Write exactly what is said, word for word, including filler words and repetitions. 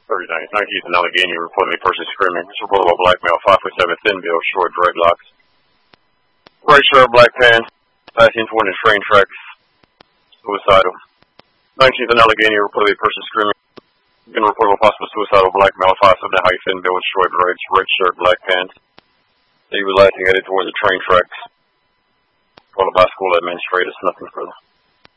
thirty-nine. nineteenth and Allegheny, reportedly person screaming. It's reportable black male, five foot seven, thin build, short dreadlocks. Right shirt, black pants, passing toward the train tracks. Suicidal. nineteenth and Allegheny, reportedly person screaming. Again, reportable possible suicidal black male, five foot nine, height, thin build, short dreads, red shirt, black pants. They were lighting headed toward the train tracks. Call by school administrators, nothing further.